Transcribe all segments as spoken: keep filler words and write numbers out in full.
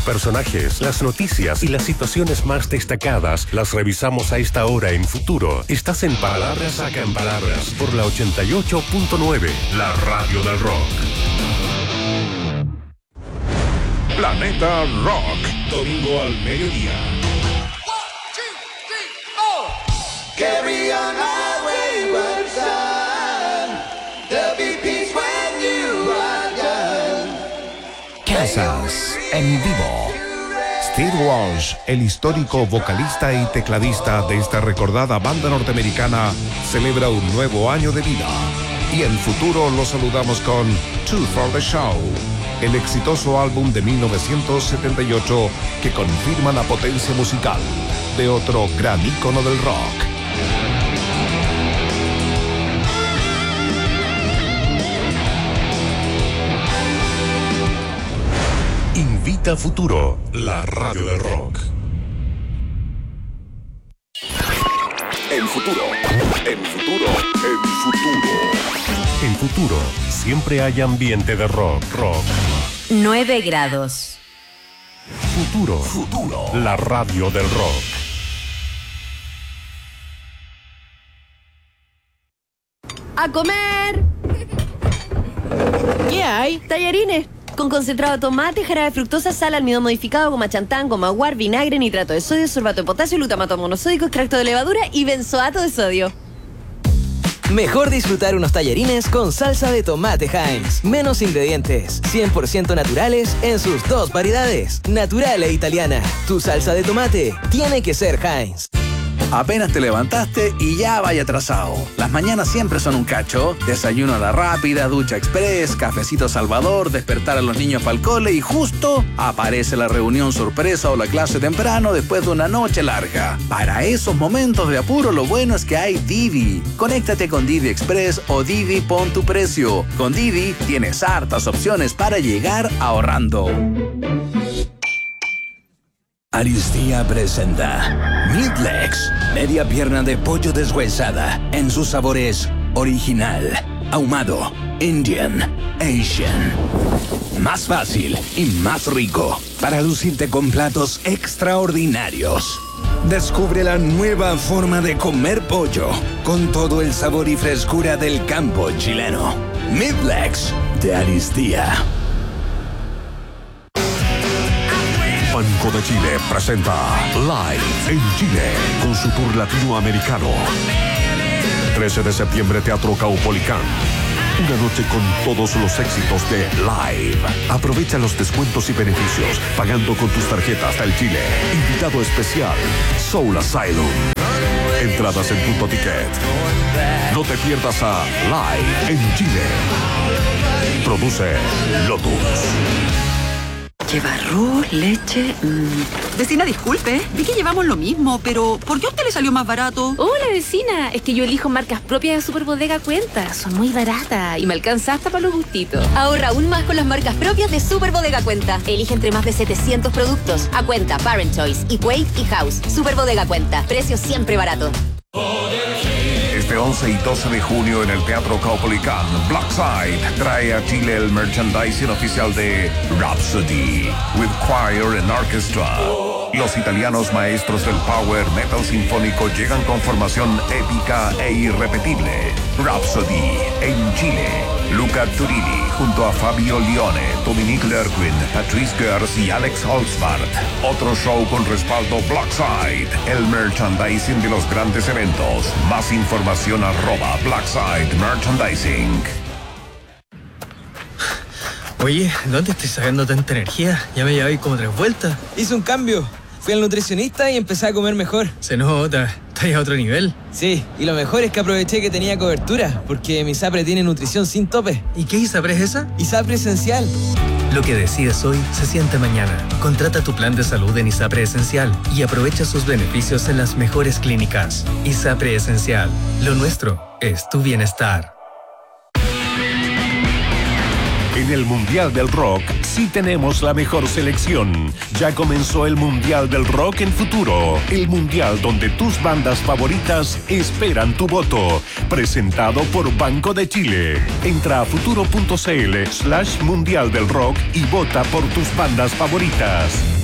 personajes, las noticias y las situaciones más destacadas las revisamos a esta hora en Futuro. Estás en Palabras Sacan Palabras por la ochenta y ocho punto nueve, la radio del rock. Planeta Rock, domingo al mediodía. Carry on my wayward son. There'll be peace when you are done. Kansas en vivo. Steve Walsh, el histórico vocalista y tecladista de esta recordada banda norteamericana, celebra un nuevo año de vida. Y en Futuro lo saludamos con Two for the Show, el exitoso álbum de mil novecientos setenta y ocho que confirma la potencia musical de otro gran ícono del rock. Invita Futuro, la radio del rock. En Futuro, en Futuro, en Futuro. En Futuro, siempre hay ambiente de rock, rock. nueve grados. Futuro, Futuro, la radio del rock. ¡A comer! ¿Qué hay? Tallarines. Con concentrado de tomate, jarabe de fructosa, sal, almidón modificado, goma chantán, goma guar, vinagre, nitrato de sodio, sorbato de potasio, glutamato monosódico, extracto de levadura y benzoato de sodio. Mejor disfrutar unos tallarines con salsa de tomate Heinz. Menos ingredientes, cien por ciento naturales en sus dos variedades, natural e italiana. Tu salsa de tomate tiene que ser Heinz. Apenas te levantaste y ya vaya atrasado. Las mañanas siempre son un cacho. Desayuno a la rápida, ducha express, cafecito Salvador, despertar a los niños para el cole y justo aparece la reunión sorpresa o la clase temprano después de una noche larga. Para esos momentos de apuro lo bueno es que hay Didi. Conéctate con Didi Express o Didi Pon tu Precio. Con Didi tienes hartas opciones para llegar ahorrando. Aristía presenta Meatlegs, media pierna de pollo deshuesada en sus sabores original, ahumado, Indian, Asian. Más fácil y más rico para lucirte con platos extraordinarios. Descubre la nueva forma de comer pollo con todo el sabor y frescura del campo chileno. Meatlegs de Aristía. Banco de Chile presenta Live en Chile con su tour latinoamericano. trece de septiembre, Teatro Caupolicán. Una noche con todos los éxitos de Live. Aprovecha los descuentos y beneficios pagando con tus tarjetas del Chile. Invitado especial, Soul Asylum. Entradas en Punto Ticket. No te pierdas a Live en Chile. Produce Lotus. Lleva arroz, leche... Mmm. Vecina, disculpe, vi que llevamos lo mismo, pero ¿por qué a usted le salió más barato? Hola, vecina, es que yo elijo marcas propias de Superbodega Cuenta. Son muy baratas y me alcanza hasta para los gustitos. Ahorra aún más con las marcas propias de Superbodega Cuenta. Elige entre más de setecientos productos. A Cuenta, Parent Choice, Equate y House. Superbodega Cuenta, precio siempre barato. Este once y doce de junio en el Teatro Caupolicán, Blackside trae a Chile el merchandising oficial de Rhapsody, with choir and orchestra. Los italianos maestros del power metal sinfónico llegan con formación épica e irrepetible. Rhapsody en Chile. Luca Turini junto a Fabio Lione, Dominique Lerquin, Patrice Gers y Alex Holzbart. Otro show con respaldo Blackside, el merchandising de los grandes eventos. Más información arroba Blackside Merchandising. Oye, ¿dónde estoy sacando tanta energía? Ya me llevé como tres vueltas. Hice un cambio. Fui al nutricionista y empecé a comer mejor. Se nota, está a otro nivel. Sí, y lo mejor es que aproveché que tenía cobertura, porque mi ISAPRE tiene nutrición sin tope. ¿Y qué ISAPRE es esa? ISAPRE Esencial. Lo que decides hoy se siente mañana. Contrata tu plan de salud en ISAPRE Esencial y aprovecha sus beneficios en las mejores clínicas. ISAPRE Esencial. Lo nuestro es tu bienestar. En el Mundial del Rock sí tenemos la mejor selección. Ya comenzó el Mundial del Rock en Futuro. El Mundial donde tus bandas favoritas esperan tu voto. Presentado por Banco de Chile. Entra a futuro punto cl slash Mundial del Rock y vota por tus bandas favoritas.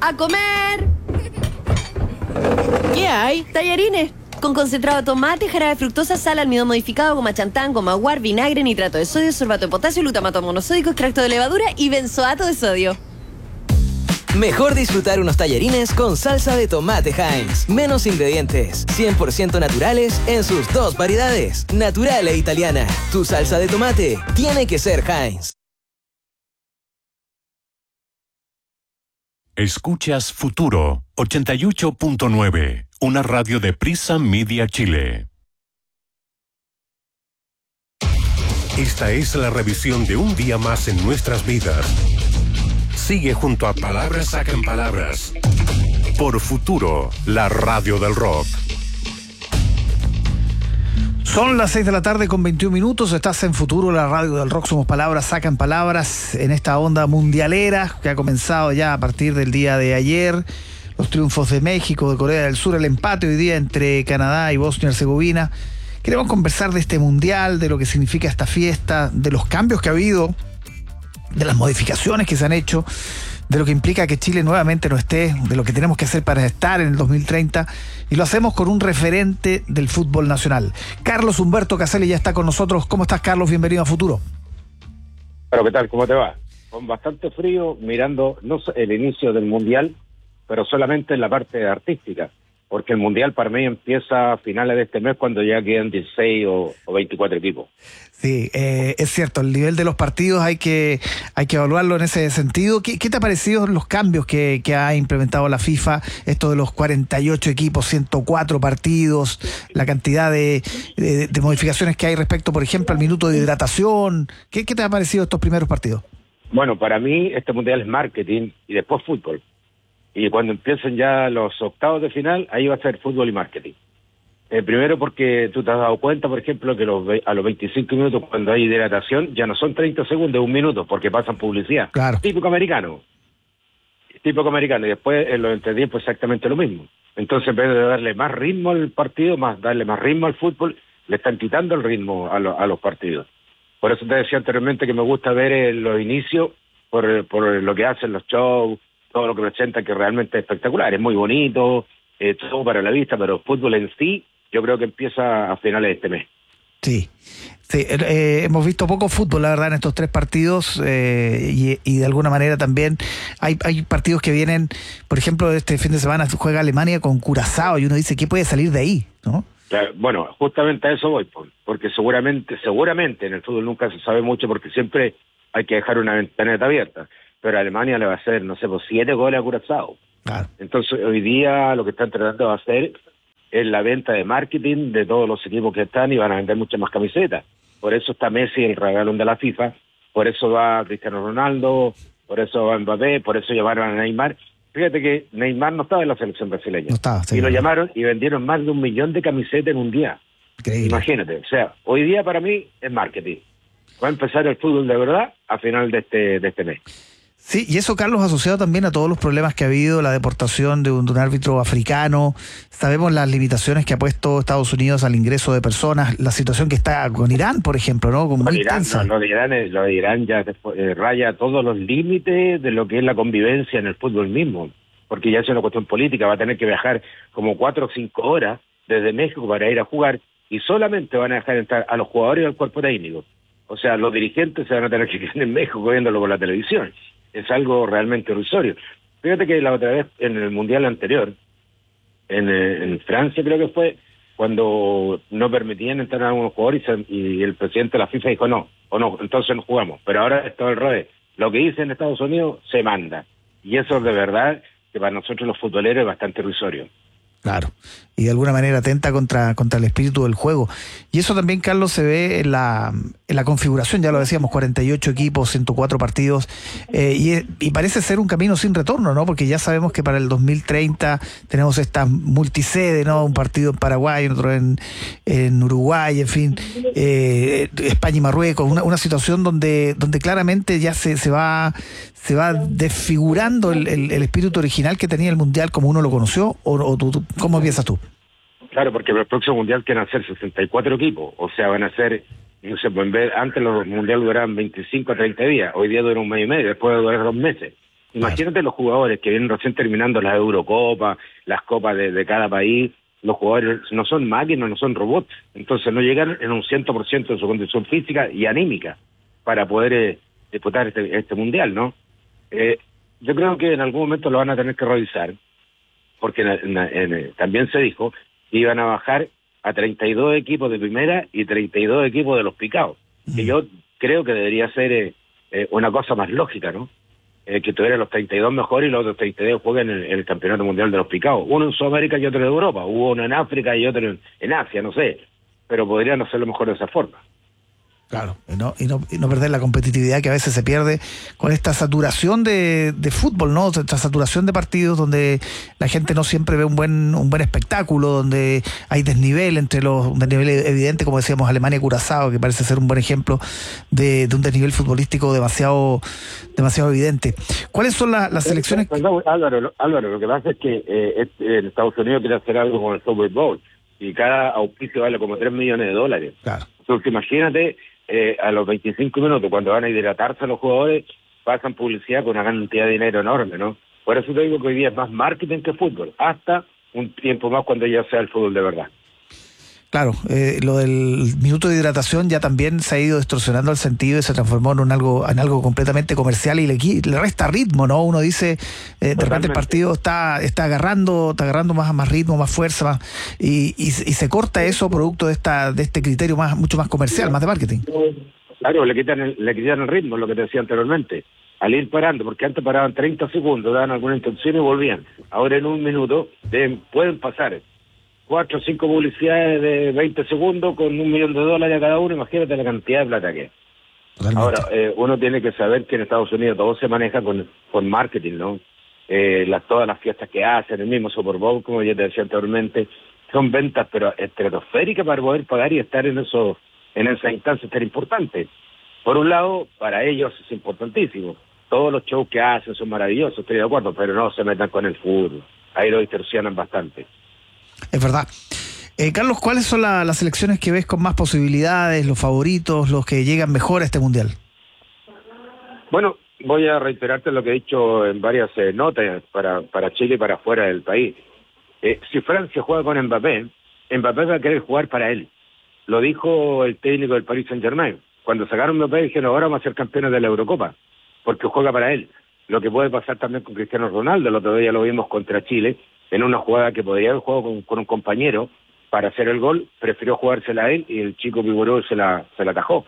¡A comer! ¿Qué hay? Tallarines. Con concentrado de tomate, jarabe de fructosa, sal, almidón modificado, goma chantán, goma guar, vinagre, nitrato de sodio, sorbato de potasio, glutamato monosódico, extracto de levadura y benzoato de sodio. Mejor disfrutar unos tallarines con salsa de tomate Heinz. Menos ingredientes, cien por ciento naturales en sus dos variedades, natural e italiana. Tu salsa de tomate tiene que ser Heinz. Escuchas Futuro ochenta y ocho punto nueve, una radio de Prisa Media Chile. Esta es la revisión de un día más en nuestras vidas. Sigue junto a Palabras Sacan Palabras por Futuro, la radio del rock. Son las seis de la tarde con veintiún minutos, estás en Futuro, la radio del rock, somos Palabras Sacan Palabras, en esta onda mundialera que ha comenzado ya a partir del día de ayer, los triunfos de México, de Corea del Sur, el empate hoy día entre Canadá y Bosnia y Herzegovina. Queremos conversar de este mundial, de lo que significa esta fiesta, de los cambios que ha habido, de las modificaciones que se han hecho, de lo que implica que Chile nuevamente no esté, de lo que tenemos que hacer para estar en el dos mil treinta, y lo hacemos con un referente del fútbol nacional. Carlos Humberto Caselli ya está con nosotros. ¿Cómo estás, Carlos? Bienvenido a Futuro. Pero ¿qué tal? ¿Cómo te va? Con bastante frío, mirando no el inicio del Mundial, pero solamente en la parte artística, porque el Mundial para mí empieza a finales de este mes cuando ya quedan dieciséis o, o veinticuatro equipos. Sí, eh, es cierto, el nivel de los partidos hay que hay que evaluarlo en ese sentido. ¿Qué, qué te ha parecido los cambios que, que ha implementado la FIFA? Esto de los cuarenta y ocho equipos, ciento cuatro partidos, la cantidad de, de, de modificaciones que hay respecto, por ejemplo, al minuto de hidratación. ¿Qué, qué te ha parecido estos primeros partidos? Bueno, para mí este Mundial es marketing y después fútbol. Y cuando empiecen ya los octavos de final, ahí va a ser fútbol y marketing. Eh, primero porque tú te has dado cuenta, por ejemplo, que los, a los veinticinco minutos cuando hay hidratación ya no son treinta segundos, un minuto, porque pasan publicidad. Claro. Típico americano. Típico americano. Y después en los entretiempos exactamente lo mismo. Entonces en vez de darle más ritmo al partido, más darle más ritmo al fútbol, le están quitando el ritmo a, lo, a los partidos. Por eso te decía anteriormente que me gusta ver eh, los inicios por, por lo que hacen los shows, todo lo que presenta, que realmente es espectacular, es muy bonito, eh, todo para la vista, pero el fútbol en sí, yo creo que empieza a finales de este mes. Sí, sí eh, hemos visto poco fútbol, la verdad, en estos tres partidos, eh, y, y de alguna manera también hay, hay partidos que vienen, por ejemplo, este fin de semana juega Alemania con Curazao, y uno dice, ¿qué puede salir de ahí? ¿No? Bueno, justamente a eso voy, porque seguramente, seguramente en el fútbol nunca se sabe mucho, porque siempre hay que dejar una ventaneta abierta. Pero Alemania le va a hacer, no sé, pues siete goles a Curazao. Claro. Entonces, hoy día lo que están tratando de hacer es la venta de marketing de todos los equipos que están y van a vender muchas más camisetas. Por eso está Messi, el regalón de la FIFA, por eso va Cristiano Ronaldo, por eso va Mbappé, por eso llamaron a Neymar. Fíjate que Neymar no estaba en la selección brasileña. No estaba, sí, y lo no. llamaron y vendieron más de un millón de camisetas en un día. Increíble. Imagínate, o sea, hoy día para mí es marketing. Va a empezar el fútbol de verdad a final de este, de este mes. Sí, y eso, Carlos, asociado también a todos los problemas que ha habido, la deportación de un, de un árbitro africano, sabemos las limitaciones que ha puesto Estados Unidos al ingreso de personas, la situación que está con Irán, por ejemplo, ¿no? Con muy Irán, no, lo de Irán, es, lo de Irán ya eh, raya todos los límites de lo que es la convivencia en el fútbol mismo, porque ya es una cuestión política, va a tener que viajar como cuatro o cinco horas desde México para ir a jugar, y solamente van a dejar entrar a los jugadores y al cuerpo técnico. O sea, los dirigentes se van a tener que quedar en México viéndolo por la televisión. Es algo realmente irrisorio. Fíjate que la otra vez, en el Mundial anterior, en, en Francia creo que fue, cuando no permitían entrar a algunos jugadores y, y el presidente de la FIFA dijo no, o no, entonces no jugamos. Pero ahora es todo al revés. Lo que dice en Estados Unidos se manda. Y eso de verdad, que para nosotros los futboleros es bastante irrisorio. Claro, y de alguna manera atenta contra, contra el espíritu del juego. Y eso también, Carlos, se ve en la, en la configuración, ya lo decíamos, cuarenta y ocho equipos, ciento cuatro partidos, eh, y, y parece ser un camino sin retorno, ¿no? Porque ya sabemos que para el dos mil treinta tenemos esta multisede, ¿no? Un partido en Paraguay, otro en, en Uruguay, en fin, eh, España y Marruecos, una, una situación donde, donde claramente ya se, se va... se va desfigurando el, el, el espíritu original que tenía el Mundial como uno lo conoció, o, o tú, tú, ¿cómo piensas tú? Claro, porque el próximo Mundial quieren hacer sesenta y cuatro equipos, o sea, van a ser, no se pueden ver, antes los Mundiales duraban veinticinco a treinta días, hoy día dura un mes y medio, después de durar dos meses. Imagínate los jugadores que vienen recién terminando las Eurocopas, las copas de, de cada país. Los jugadores no son máquinas, no son robots, entonces no llegan en un cien por ciento de su condición física y anímica para poder eh, disputar este, este mundial, ¿no? Eh, yo creo que en algún momento lo van a tener que revisar, porque en, en, en, también se dijo que iban a bajar a treinta y dos equipos de primera y treinta y dos equipos de los picados, mm. que yo creo que debería ser eh, eh, una cosa más lógica, ¿no? Eh, que tuvieran los treinta y dos mejores y los otros treinta y dos jueguen en el, en el Campeonato Mundial de los Picados. Uno en Sudamérica y otro en Europa. Hubo uno en África y otro en, en Asia, no sé. Pero podrían hacerlo mejor de esa forma. Claro, y no, y no, y no perder la competitividad que a veces se pierde con esta saturación de, de fútbol, ¿no? Esta saturación de partidos donde la gente no siempre ve un buen un buen espectáculo, donde hay desnivel entre los, un desnivel evidente, como decíamos, Alemania y Curazao, que parece ser un buen ejemplo de, de un desnivel futbolístico demasiado demasiado evidente. ¿Cuáles son la, las selecciones? Perdón, Álvaro, Álvaro, lo que pasa es que eh, en Estados Unidos quiere hacer algo con el Super Bowl y cada auspicio vale como tres millones de dólares. Claro. Entonces imagínate, Eh, a los veinticinco minutos, cuando van a hidratarse los jugadores, pasan publicidad con una cantidad de dinero enorme, ¿no? Por eso te digo que hoy día es más marketing que fútbol, hasta un tiempo más cuando ya sea el fútbol de verdad. Claro, eh, lo del minuto de hidratación ya también se ha ido distorsionando el sentido y se transformó en un algo en algo completamente comercial y le, le resta ritmo, ¿no? Uno dice, eh, de repente el partido está está agarrando está agarrando más más ritmo, más fuerza, más, y, y, y se corta eso producto de esta de este criterio más mucho más comercial, más de marketing. Claro, le quitan el, le quitan el ritmo, lo que te decía anteriormente, al ir parando, porque antes paraban treinta segundos, daban alguna intención y volvían. Ahora en un minuto deben, pueden pasar cuatro o cinco publicidades de veinte segundos con un millón de dólares a cada uno, imagínate la cantidad de plata que es. Totalmente. Ahora, eh, uno tiene que saber que en Estados Unidos todo se maneja con, con marketing, ¿no? Eh, las, todas las fiestas que hacen, el mismo Super Bowl, como ya te decía anteriormente, son ventas pero estratosféricas para poder pagar y estar en eso, en esa instancia tan importante. Por un lado, para ellos es importantísimo. Todos los shows que hacen son maravillosos, estoy de acuerdo, pero no se metan con el fútbol. Ahí lo distorsionan bastante. Es verdad. Eh, Carlos, ¿cuáles son la, las selecciones que ves con más posibilidades, los favoritos, los que llegan mejor a este mundial? Bueno, voy a reiterarte lo que he dicho en varias eh, notas para, para Chile y para fuera del país. Eh, si Francia juega con Mbappé, Mbappé va a querer jugar para él. Lo dijo el técnico del Paris Saint-Germain. Cuando sacaron Mbappé dijeron, ahora vamos a ser campeones de la Eurocopa, porque juega para él. Lo que puede pasar también con Cristiano Ronaldo, el otro día lo vimos contra Chile, en una jugada que podría haber jugado con, con un compañero para hacer el gol, prefirió jugársela a él y el chico Piboró se la, se la atajó.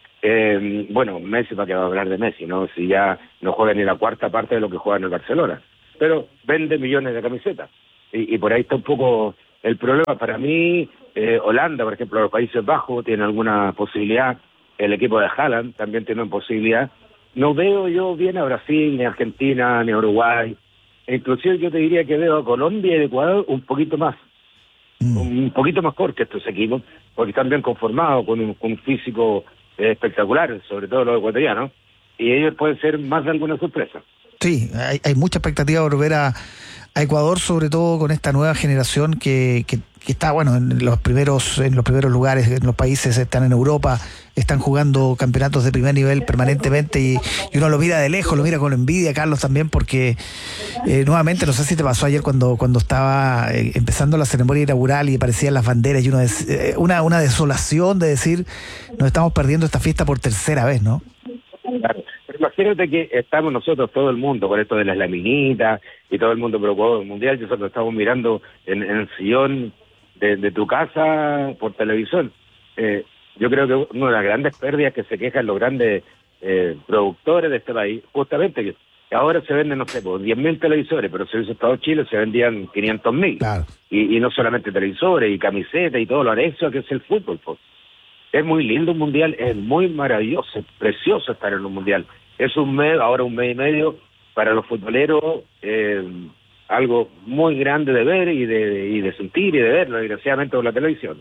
Eh, bueno, Messi, ¿para qué va a hablar de Messi, no? Si ya no juega ni la cuarta parte de lo que juega en el Barcelona. Pero vende millones de camisetas. Y, y por ahí está un poco el problema. Para mí, eh, Holanda, por ejemplo, los Países Bajos tienen alguna posibilidad. El equipo de Haaland también tiene una posibilidad. No veo yo bien a Brasil, ni a Argentina, ni a Uruguay. Inclusive yo te diría que veo a Colombia y Ecuador un poquito más, mm. un poquito mejor que estos equipos, porque están bien conformados, con un, con un físico eh, espectacular, sobre todo los ecuatorianos, y ellos pueden ser más de alguna sorpresa. Sí, hay, hay mucha expectativa por ver a, a Ecuador, sobre todo con esta nueva generación que, que, que está, bueno, en los primeros en los primeros lugares, en los países, están en Europa, están jugando campeonatos de primer nivel permanentemente y, y uno lo mira de lejos, lo mira con envidia, Carlos, también, porque eh, nuevamente, no sé si te pasó ayer cuando cuando estaba eh, empezando la ceremonia inaugural y aparecían las banderas y uno des, eh, una, una desolación de decir, nos estamos perdiendo esta fiesta por tercera vez, ¿no? Claro. Pero imagínate que estamos nosotros, todo el mundo, con esto de las laminitas y todo el mundo preocupado del mundial, nosotros estamos mirando en, en el sillón de, de tu casa por televisión. Eh, yo creo que una de las grandes pérdidas que se quejan los grandes eh, productores de este país, justamente que ahora se venden, no sé, por diez mil televisores, pero si hubiese estado Chile se vendían quinientos mil. Claro. Y, y no solamente televisores y camisetas y todo lo anexo que es el fútbol, pues. Es muy lindo un mundial, es muy maravilloso, es precioso estar en un mundial. Es un mes, ahora un mes y medio, para los futboleros, eh, algo muy grande de ver y de, y de sentir y de verlo, desgraciadamente, por la televisión.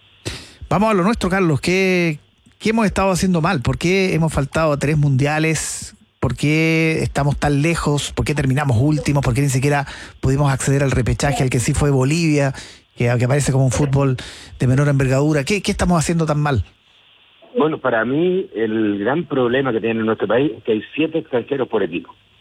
Vamos a lo nuestro, Carlos. ¿Qué, qué hemos estado haciendo mal? ¿Por qué hemos faltado a tres mundiales? ¿Por qué estamos tan lejos? ¿Por qué terminamos últimos? ¿Por qué ni siquiera pudimos acceder al repechaje, al que sí fue Bolivia? Que, que aparece como un fútbol de menor envergadura. ¿Qué, ¿Qué estamos haciendo tan mal? Bueno, para mí el gran problema que tiene nuestro país es que hay siete extranjeros por equipo.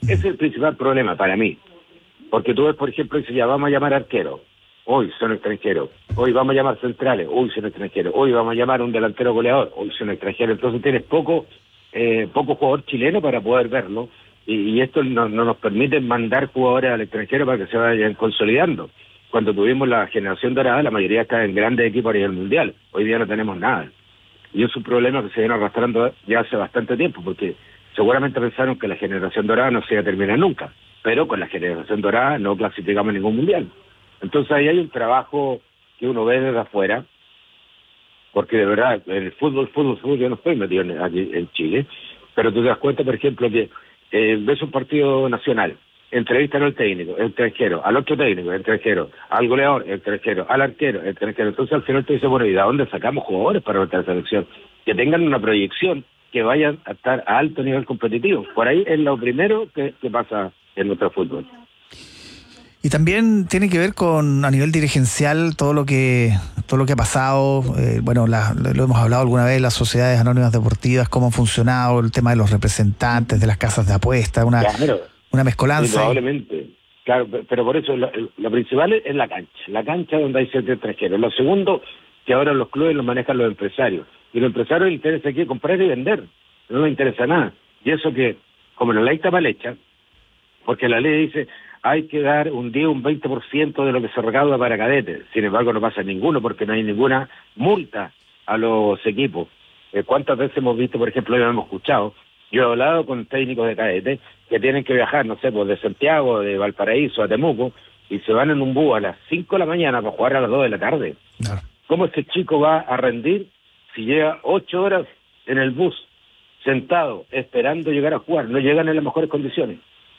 Ese es el principal problema para mí. Porque tú ves, por ejemplo, dice, ya vamos a llamar arqueros. Hoy son extranjeros. Hoy vamos a llamar centrales. Hoy son extranjeros. Hoy vamos a llamar un delantero goleador. Hoy son extranjeros. Entonces tienes poco, eh, poco jugador chileno para poder verlo. Y, y esto no, no nos permite mandar jugadores al extranjero para que se vayan consolidando. Cuando tuvimos la generación dorada, la mayoría está en grandes equipos a nivel mundial. Hoy día no tenemos nada. Y es un problema que se viene arrastrando ya hace bastante tiempo, porque seguramente pensaron que la generación dorada no se iba a terminar nunca. Pero con la generación dorada no clasificamos ningún mundial. Entonces ahí hay un trabajo que uno ve desde afuera, porque de verdad, en el fútbol, fútbol, fútbol, yo no estoy metido en, aquí en Chile, pero tú te das cuenta, por ejemplo, que eh, ves un partido nacional, entrevistan al técnico, el extranjero, al otro técnico, el extranjero, al goleador, el extranjero, al arquero, el extranjero. Entonces al final te dice, bueno, ¿y de dónde sacamos jugadores para nuestra selección? Que tengan una proyección, que vayan a estar a alto nivel competitivo. Por ahí es lo primero que, que pasa en nuestro fútbol. Y también tiene que ver con, a nivel dirigencial, todo lo que todo lo que ha pasado. Eh, bueno, la, lo hemos hablado alguna vez, las sociedades anónimas deportivas, cómo ha funcionado el tema de los representantes, de las casas de apuestas, una, claro, una mezcolanza. Probablemente. Claro, pero por eso lo, lo principal es la cancha. La cancha donde hay siete extranjeros. Lo segundo, que ahora los clubes los manejan los empresarios. Y los empresarios les interesa aquí comprar y vender. No les interesa nada. Y eso que, como la ley está mal hecha, porque la ley dice hay que dar un diez, un veinte por ciento de lo que se recauda para cadetes. Sin embargo, no pasa ninguno porque no hay ninguna multa a los equipos. Eh, ¿Cuántas veces hemos visto, por ejemplo, ya hemos escuchado, yo he hablado con técnicos de cadetes que tienen que viajar, no sé, pues de Santiago, de Valparaíso a Temuco, y se van en un bus a las cinco de la mañana para jugar a las dos de la tarde? Claro. ¿Cómo este chico va a rendir si llega ocho horas en el bus, sentado, esperando llegar a jugar? No llegan en las mejores condiciones.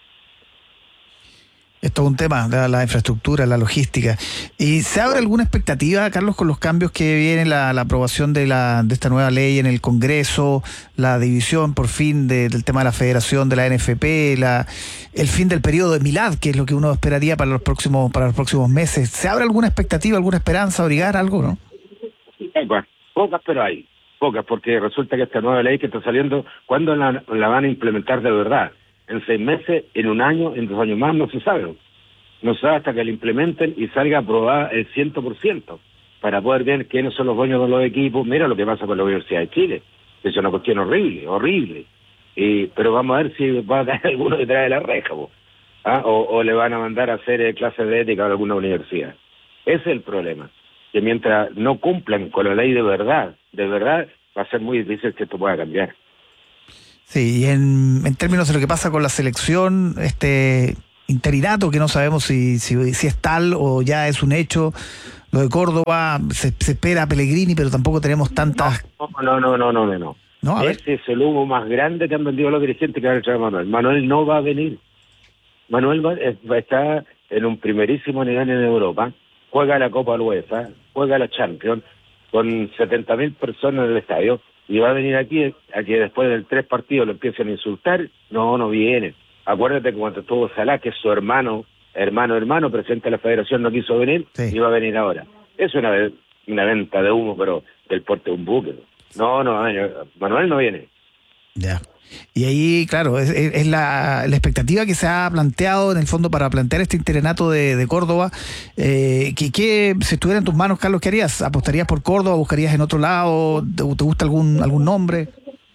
Esto es un tema, la, la infraestructura, la logística. ¿Y se abre alguna expectativa, Carlos, con los cambios que vienen, la, la aprobación de la de esta nueva ley en el Congreso, la división por fin de, del tema de la federación, de la N F P, la, el fin del periodo de Milad, que es lo que uno esperaría para los próximos para los próximos meses? ¿Se abre alguna expectativa, alguna esperanza, abrigar algo, no? Bueno, pocas, pero hay. Pocas, porque resulta que esta nueva ley que está saliendo, ¿cuándo la, la van a implementar de verdad? En seis meses, en un año, en dos años más, no se sabe. No se sabe hasta que la implementen y salga aprobada el cien por ciento para poder ver quiénes son los dueños de los equipos. Mira lo que pasa con la Universidad de Chile. Es una cuestión horrible, horrible. Y, pero vamos a ver si va a caer alguno detrás de la reja, ¿ah? o, o le van a mandar a hacer eh, clases de ética a alguna universidad. Ese es el problema. Que mientras no cumplan con la ley de verdad, de verdad, va a ser muy difícil que esto pueda cambiar. Sí, y en, en términos de lo que pasa con la selección, este interinato, que no sabemos si, si, si es tal o ya es un hecho, lo de Córdoba, se, se espera a Pellegrini, pero tampoco tenemos tantas... No, no, no, no, no, no. no a Ese ver. es el humo más grande que han vendido los dirigentes que han hecho a Manuel. Manuel no va a venir. Manuel va, va a estar en un primerísimo nivel en Europa, juega la Copa UEFA, juega la Champions, con setenta mil personas en el estadio, y va a venir aquí a que después del tres partidos lo empiecen a insultar. No, no viene. Acuérdate que cuando estuvo Salah, que es su hermano, hermano, hermano, presidente de la federación, no quiso venir, sí. Y va a venir ahora. Es una, una venta de humo, pero del porte de un buque. No, no, Manuel no viene. Ya. Y ahí, claro, es, es la, la expectativa que se ha planteado en el fondo para plantear este interinato de, de Córdoba. Eh, que, que si estuviera en tus manos, Carlos, ¿qué harías? ¿Apostarías por Córdoba? ¿Buscarías en otro lado? ¿Te, te gusta algún algún nombre?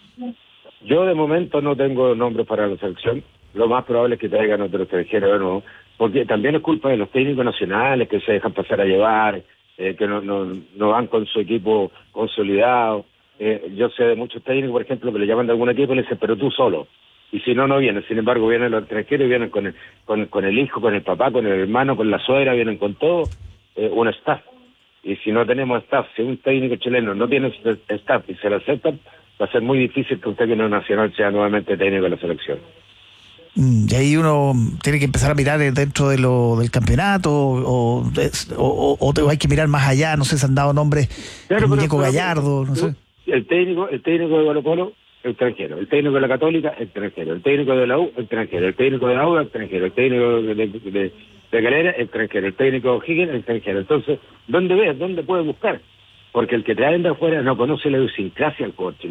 Yo de momento no tengo nombre para la selección. Lo más probable es que traigan otro extranjero de nuevo, porque también es culpa de los técnicos nacionales que se dejan pasar a llevar, eh, que no, no, no van con su equipo consolidado. Eh, yo sé de muchos técnicos, por ejemplo, que le llaman de algún equipo y le dicen, pero tú solo. Y si no, no vienen. Sin embargo, vienen los extranjeros y vienen con el, con, con el hijo, con el papá, con el hermano, con la suegra, vienen con todo, eh, un staff. Y si no tenemos staff, si un técnico chileno no tiene staff y se lo aceptan, va a ser muy difícil que un técnico nacional sea nuevamente técnico de la selección. Y ahí uno tiene que empezar a mirar dentro de lo del campeonato o, o, o, o hay que mirar más allá. No sé si han dado nombres, claro, el muñeco pero, Gallardo, no sé. El técnico, el técnico de Colo Colo, extranjero. El técnico de la Católica, extranjero. El técnico de la U, extranjero. El técnico de la U, extranjero. El técnico de, de, de, de Calera, extranjero. El técnico de Higgins, extranjero. Entonces, ¿dónde ves? ¿Dónde puedes buscar? Porque el que traen de afuera no conoce la idiosincrasia del jugador chileno.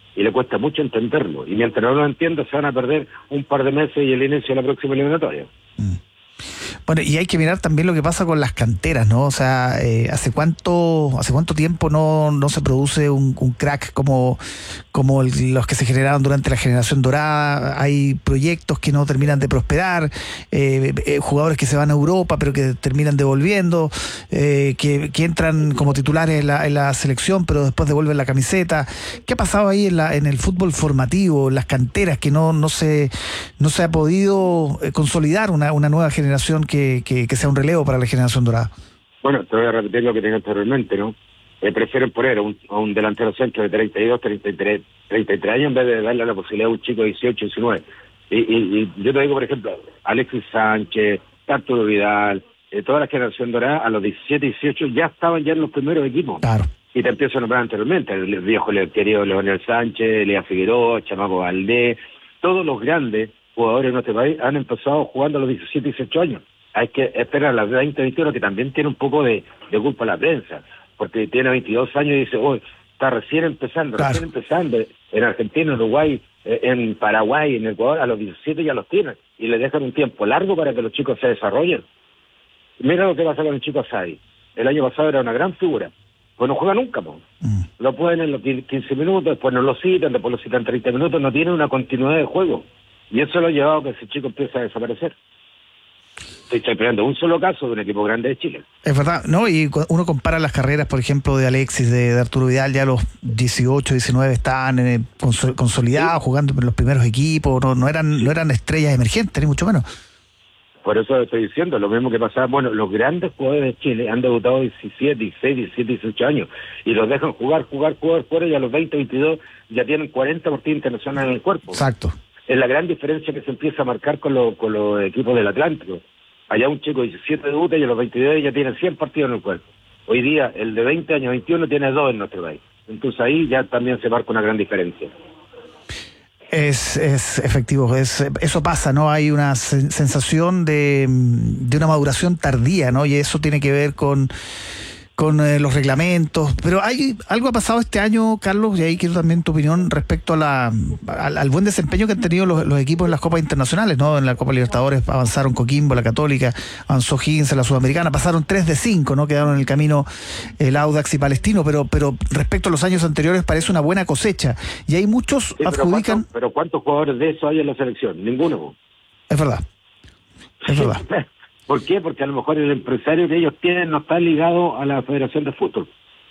y le cuesta mucho entenderlo. Y mientras no lo entienda, se van a perder un par de meses y el inicio de la próxima eliminatoria. Mm. Bueno, y hay que mirar también lo que pasa con las canteras, ¿no? O sea, eh, ¿hace cuánto hace cuánto tiempo no, no se produce un, un crack como, como el, los que se generaron durante la generación dorada? Hay proyectos que no terminan de prosperar, eh, eh, jugadores que se van a Europa pero que terminan devolviendo, eh, que, que entran como titulares en la, en la selección pero después devuelven la camiseta. ¿Qué ha pasado ahí en, la, en el fútbol formativo, en las canteras, que no, no, se, no se ha podido consolidar una, una nueva generación que Que, que, que sea un relevo para la generación dorada? Bueno, te voy a repetir lo que tenía anteriormente, ¿no? Eh, prefieren poner a un, a un delantero centro de treinta y dos, treinta y tres, treinta y tres años en vez de darle la posibilidad a un chico de dieciocho, diecinueve. Y, y, y yo te digo, por ejemplo, Alexis Sánchez, Arturo Vidal, eh, toda la generación dorada, a los diecisiete, dieciocho ya estaban ya en los primeros equipos. Claro. Y te empiezo a nombrar anteriormente, el viejo el querido Leonel Sánchez, Lea Figueroa, Chamaco Valdés, todos los grandes jugadores de nuestro país han empezado jugando a los diecisiete, dieciocho años. Hay que esperar a las veinte, veintiuno, que también tiene un poco de, de culpa la prensa, porque tiene veintidós años y dice, oh, está recién empezando, claro. recién empezando, en Argentina, en Uruguay, eh, en Paraguay, en Ecuador, a los diecisiete ya los tienen, y le dejan un tiempo largo para que los chicos se desarrollen. Mira lo que pasa con el chico Asadi, el año pasado era una gran figura, pues no juega nunca, po. Mm. Lo pueden en los quince minutos, después no lo citan, después lo citan treinta minutos, no tiene una continuidad de juego, y eso lo ha llevado a que ese chico empiece a desaparecer. Estoy esperando un solo caso de un equipo grande de Chile. Es verdad, ¿no? Y uno compara las carreras, por ejemplo, de Alexis, de, de Arturo Vidal, ya los dieciocho, diecinueve estaban eh, consolidados, sí. jugando en los primeros equipos, no, no eran sí. no eran estrellas emergentes, ni mucho menos. Por eso estoy diciendo, lo mismo que pasaba, bueno, los grandes jugadores de Chile han debutado diecisiete, dieciséis, diecisiete, dieciocho años, y los dejan jugar, jugar, jugar, jugar, y a los veinte, veintidós ya tienen cuarenta partidos internacionales en el cuerpo. Exacto. Es la gran diferencia que se empieza a marcar con, lo, con los equipos del Atlántico. Allá un chico de diecisiete debuta y a los veintidós ya tiene cien partidos en el cuerpo. Hoy día, el de veinte años, veintiuno, tiene dos en nuestro país. Entonces ahí ya también se marca una gran diferencia. Es, es efectivo, es, eso pasa, ¿no? Hay una sen- sensación de, de una maduración tardía, ¿no? Y eso tiene que ver con... con eh, los reglamentos, pero hay algo ha pasado este año, Carlos, y ahí quiero también tu opinión respecto a la al, al buen desempeño que han tenido los, los equipos en las Copas Internacionales, ¿no? En la Copa Libertadores avanzaron Coquimbo, la Católica, avanzó Higgins en la Sudamericana, pasaron tres de cinco, ¿no? Quedaron en el camino el Audax y Palestino, pero pero respecto a los años anteriores parece una buena cosecha, y hay muchos sí, pero adjudican... ¿cuántos, pero ¿cuántos jugadores de eso hay en la selección? Ninguno. Es verdad, es verdad. ¿Por qué? Porque a lo mejor el empresario que ellos tienen no está ligado a la Federación de Fútbol.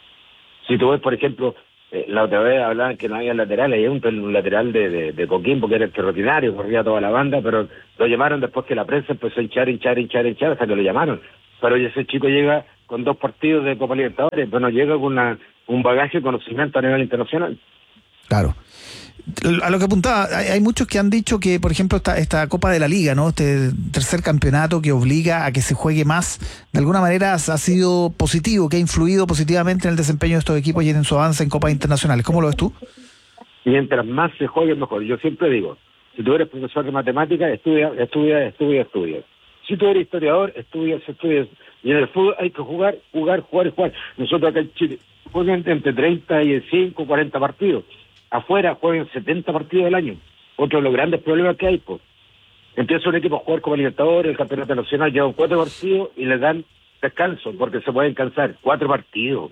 Si tú ves, por ejemplo, eh, la otra vez hablaban que no había laterales, hay un, un lateral de, de, de Coquimbo que era el terrotinario, corría toda la banda, pero lo llamaron después que la prensa empezó a hinchar, hinchar, hinchar, hinchar, hasta que lo llamaron. Pero ese chico llega con dos partidos de Copa Libertadores, pero no llega con una, un bagaje de conocimiento a nivel internacional. Claro. A lo que apuntaba, hay, hay muchos que han dicho que, por ejemplo, esta, esta Copa de la Liga, ¿no? Este tercer campeonato que obliga a que se juegue más, de alguna manera ha sido positivo, que ha influido positivamente en el desempeño de estos equipos y en su avance en Copas Internacionales. ¿Cómo lo ves tú? Mientras más se juegue, mejor. Yo siempre digo, si tú eres profesor de matemáticas, estudia, estudia, estudia, estudia. Si tú eres historiador, estudias, estudias. Y en el fútbol hay que jugar, jugar, jugar y jugar. Nosotros acá en Chile juegan entre treinta y cinco, cuarenta partidos. Afuera juegan setenta partidos al año. Otro de los grandes problemas que hay, pues. Empieza un equipo a jugar como Libertadores, el Campeonato Nacional, llevan cuatro partidos y les dan descanso, porque se pueden cansar. Cuatro partidos.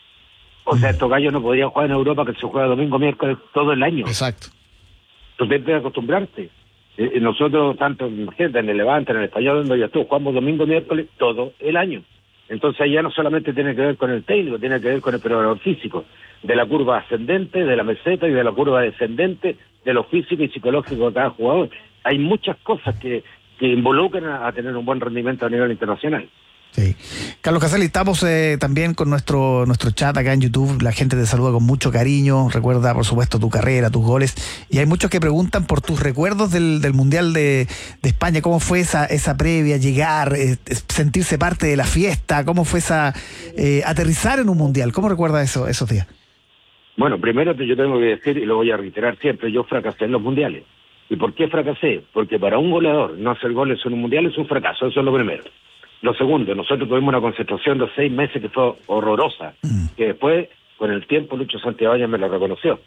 O sea, estos gallos no podrían jugar en Europa, que se juega domingo, miércoles, todo el año. Exacto. Tú tienes que acostumbrarte. Eh, nosotros, tanto imagínate, en el Levante, en el Español, donde ya tú, jugamos domingo, miércoles, todo el año. Entonces ya no solamente tiene que ver con el técnico, tiene que ver con el preparador físico, de la curva ascendente, de la meseta y de la curva descendente, de lo físico y psicológico de cada jugador. Hay muchas cosas que, que involucran a, a tener un buen rendimiento a nivel internacional. Sí. Carlos Casali, estamos eh, también con nuestro nuestro chat acá en YouTube. La gente te saluda con mucho cariño, recuerda por supuesto tu carrera, tus goles, y hay muchos que preguntan por tus recuerdos del, del Mundial de, de España. ¿Cómo fue esa esa previa, llegar, eh, sentirse parte de la fiesta? ¿Cómo fue esa eh, aterrizar en un Mundial? ¿Cómo recuerdas eso, esos días? Bueno, primero yo tengo que decir, y lo voy a reiterar siempre, yo fracasé en los mundiales. ¿Y por qué fracasé? Porque para un goleador no hacer goles en un mundial es un fracaso, eso es lo primero. Lo segundo, nosotros tuvimos una concentración de seis meses que fue horrorosa, mm. que después, con el tiempo, Lucho Santiago me lo reconoció.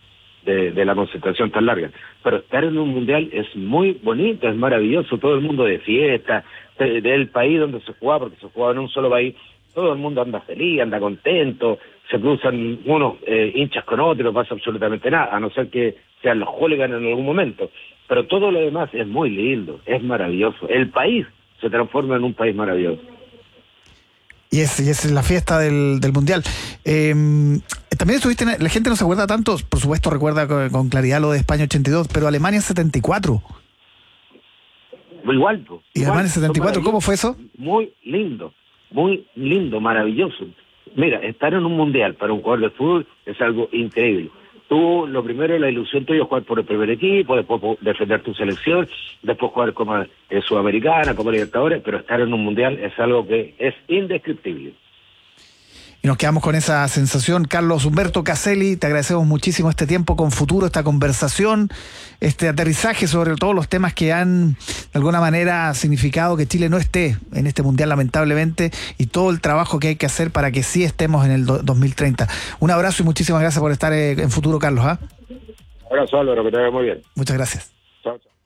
de, de la concentración tan larga. Pero estar en un mundial es muy bonito, es maravilloso, todo el mundo de fiesta, de, del país donde se jugaba, porque se jugaba en un solo país, todo el mundo anda feliz, anda contento, se cruzan unos eh, hinchas con otros, no pasa absolutamente nada, a no ser que sean los hooligans en algún momento. Pero todo lo demás es muy lindo, es maravilloso. El país se transforma en un país maravilloso. Y es, y es la fiesta del, del Mundial. Eh, también estuviste, en, la gente no se acuerda tanto, por supuesto recuerda con, con claridad lo de España ochenta y dos, pero Alemania setenta y cuatro. Igual, pues. ¿Y igual, Alemania setenta y cuatro, cómo fue eso? Muy lindo, muy lindo, maravilloso. Mira, estar en un Mundial para un jugador de fútbol es algo increíble. Tú, lo primero, la ilusión tuya es jugar por el primer equipo, después defender tu selección, después jugar como eh, Sudamericana, como Libertadores, pero estar en un Mundial es algo que es indescriptible. Y nos quedamos con esa sensación. Carlos Humberto Caselli, te agradecemos muchísimo este tiempo con Futuro, esta conversación, este aterrizaje sobre todos los temas que han de alguna manera significado que Chile no esté en este Mundial, lamentablemente, y todo el trabajo que hay que hacer para que sí estemos en el do- dos mil treinta. Un abrazo y muchísimas gracias por estar eh, en Futuro, Carlos. ¿ah? Un abrazo, Álvaro, que te vaya muy bien. Muchas gracias. Chao, chao.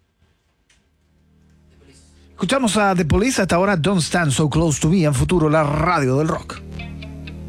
Escuchamos a The Police hasta ahora, Don't Stand So Close to Me, en Futuro, la radio del rock.